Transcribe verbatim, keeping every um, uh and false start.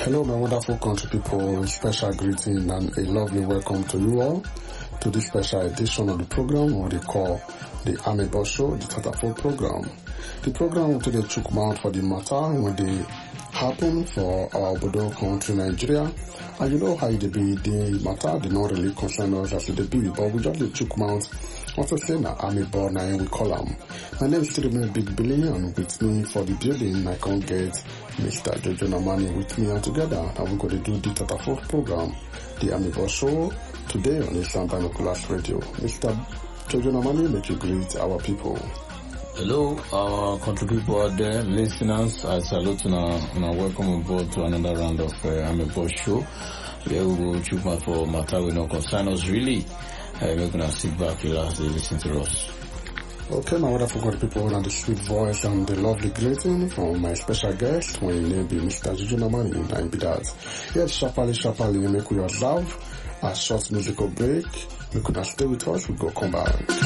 Hello, my wonderful country people. Special greeting and a lovely welcome to you all to this special edition of the program, what they call the Amebo Show, the Tatafo program. The program will take a chook mouth for the matter when they happen for our Bodo country, Nigeria. And you know how it be, the matter, they not really concern us as it be, but we just the chook mouth. Also say na Amebo, na we call them. My name is still Big Billy, and with me for the building, I can't get Mister Jojo Namani with me, and together, and we're going to do the Tatafo program, the Amebo Show, today on the Santa Nicholas Radio. Mister Jojo Namani, make you greet our people. Hello, our country people out there, listeners. I salute and uh, welcome aboard to another round of uh, Amebo Show. Where we will choose my for matter we no concern us really. Uh, we're gonna sit back, relax, and listen to us. Okay, my wonderful God people, and the sweet voice and the lovely greeting from my special guest, when your name be Mister Jojo Namani, and I be that. Yes, sharply, sharply, make we observe a short musical break. We could not stay with us, we go come back.